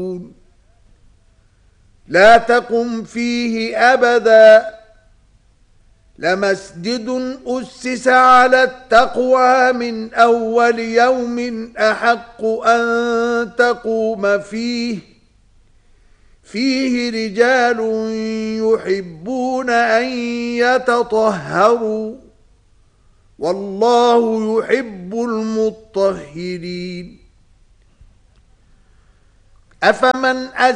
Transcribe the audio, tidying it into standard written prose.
لا تقم فيه أبدا لمسجد أسس على التقوى من أول يوم أحق أن تقوم فيه رجال يحبون أن يتطهروا والله يحب المطهرين. أفمن